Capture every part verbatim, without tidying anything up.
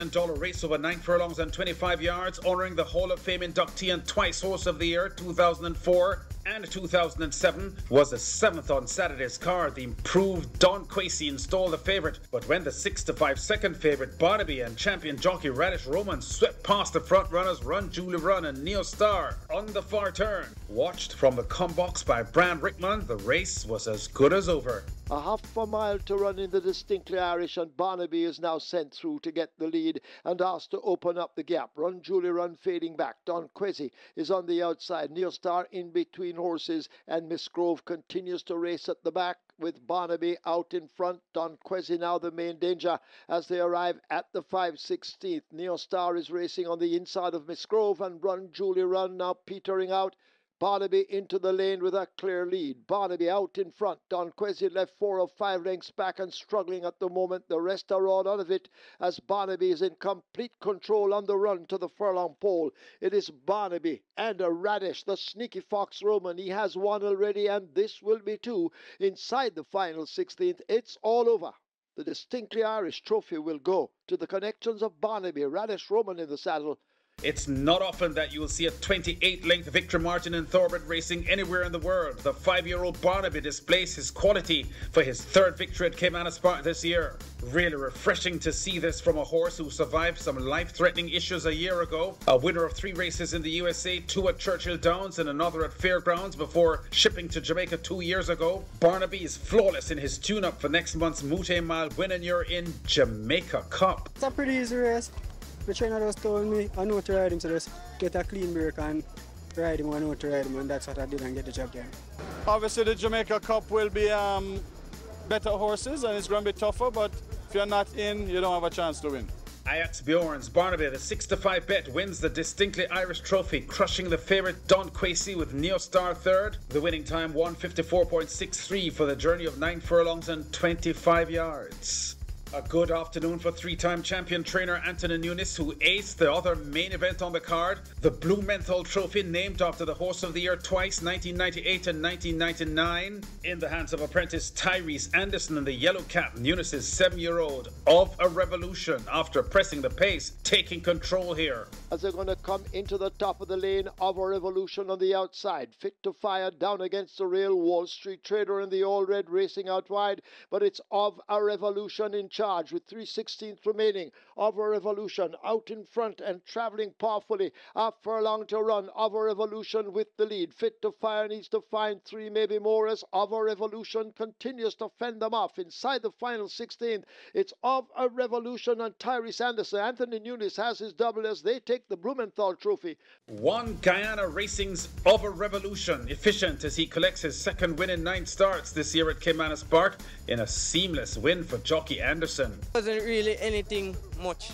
Dollar race over nine furlongs and twenty-five yards, honouring the Hall of Fame inductee and twice Horse of the Year two thousand four and two thousand seven, was the seventh on Saturday's card. The improved Don Quasey installed the favourite, but when the six to five second favourite Barnaby and champion jockey Radish Roman swept past the front runners Run Julie Run and Neo Star on the far turn, watched from the com box by Bran Rickman, the race was as good as over. A half a mile to run in the Distinctly Irish, and Barnaby is now sent through to get the lead and asked to open up the gap. Run Julie Run fading back. Don Quasey is on the outside. Neo Star in between horses, and Miss Grove continues to race at the back with Barnaby out in front. Don Quasey now the main danger as they arrive at the five sixteenth. Neo Star is racing on the inside of Miss Grove, and Run Julie Run now petering out. Barnaby into the lane with a clear lead. Barnaby out in front. Don Quasey left four or five lengths back and struggling at the moment. The rest are all out of it as Barnaby is in complete control on the run to the furlong pole. It is Barnaby and a Radish, the sneaky Fox Roman. He has one already, and this will be two inside the final sixteenth. It's all over. The Distinctly Irish trophy will go to the connections of Barnaby, Radish Roman in the saddle. It's not often that you will see a twenty-eight length victory margin in thoroughbred racing anywhere in the world. The five-year-old Barnaby displays his quality for his third victory at Caymanas Park this year. Really refreshing to see this from a horse who survived some life-threatening issues a year ago. A winner of three races in the U S A, two at Churchill Downs and another at Fairgrounds before shipping to Jamaica two years ago. Barnaby is flawless in his tune-up for next month's Mute Mile win, and you're in Jamaica Cup. It's a pretty easy race. The trainer just told me I know to ride him, so just get a clean break and ride him when I know to ride him, and that's what I did and get the job done. Obviously the Jamaica Cup will be um, better horses and it's going to be tougher, but if you're not in, you don't have a chance to win. Ajax Bjorn's Barnaby, the six to five bet, wins the Distinctly Irish Trophy, crushing the favourite Don Quasey with Neo Star third. The winning time one fifty-four point six three for the journey of nine furlongs and twenty-five yards. A good afternoon for three-time champion trainer Anthony Nunes, who aced the other main event on the card, the Blue Menthol Trophy, named after the Horse of the Year twice, nineteen ninety-eight and nineteen ninety-nine, in the hands of apprentice Tyrese Anderson and the yellow cap. Nunes' seven-year-old Of a Revolution, after pressing the pace, taking control here. As they're going to come into the top of the lane, Of a Revolution on the outside, fit to fire down against the rail. Wall Street Trader in the all red racing out wide, but it's Of a Revolution in charge with three sixteenths remaining. Of a Revolution out in front and travelling powerfully. A furlong to run. Of a Revolution with the lead. Fit to fire needs to find three, maybe more, as Of a Revolution continues to fend them off inside the final sixteenth. It's Of a Revolution and Tyrese Anderson. Anthony Nunes has his double as they take the Blumenthal Trophy. One Guyana Racing's Of a Revolution, efficient as he collects his second win in nine starts this year at Caymanas Park in a seamless win for jockey Anderson. Wasn't really anything much.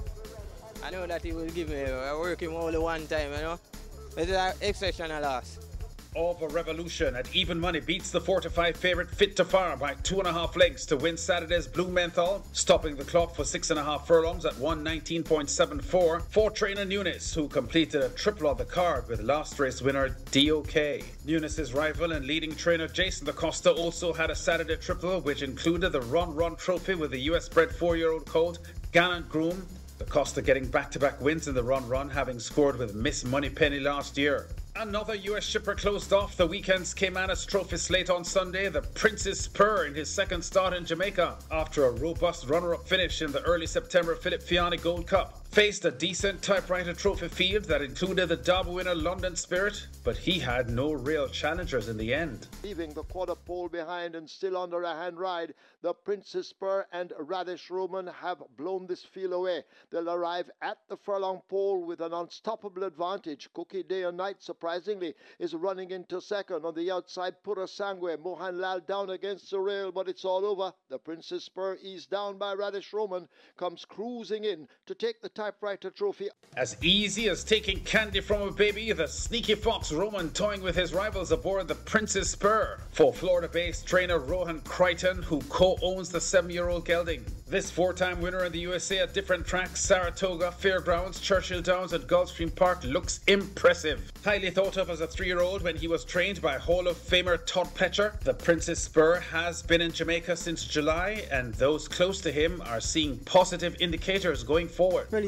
I know that he will give me I work him only one time, you know. It's an exceptional loss. Of a Revolution at even money beats the four to five favourite Fit to Fire by two and a half lengths to win Saturday's Blue Menthol, stopping the clock for six and a half furlongs at one nineteen point seven four for trainer Nunes, who completed a triple on the card with last race winner D O K. Nunes' rival and leading trainer Jason DaCosta also had a Saturday triple, which included the Run Run Trophy with the U S bred four-year-old colt Gallant Groom. DaCosta getting back-to-back wins in the Run Run, having scored with Miss Moneypenny last year. Another U S shipper closed off the weekend's Caymanas Trophy slate on Sunday, the Princess Spur, in his second start in Jamaica after a robust runner-up finish in the early September Philip Fiani Gold Cup. Faced a decent typewriter trophy field that included the Derby winner London Spirit, but he had no real challengers in the end. Leaving the quarter pole behind and still under a hand ride, the Princess Spur and Radish Roman have blown this field away. They'll arrive at the furlong pole with an unstoppable advantage. Cookie Day and Night, surprisingly, is running into second. On the outside, Pura Sangwe, Mohan Lal down against the rail, but it's all over. The Princess Spur, eased down by Radish Roman, comes cruising in to take the typewriter trophy. As easy as taking candy from a baby, the sneaky fox Roman toying with his rivals aboard the Princess Spur for Florida-based trainer Rohan Crichton, who co-owns the seven-year-old gelding. This four-time winner in the U S A at different tracks, Saratoga, Fairgrounds, Churchill Downs and Gulfstream Park, looks impressive. Highly thought of as a three-year-old when he was trained by Hall of Famer Todd Pletcher, the Princess Spur has been in Jamaica since July, and those close to him are seeing positive indicators going forward. Well,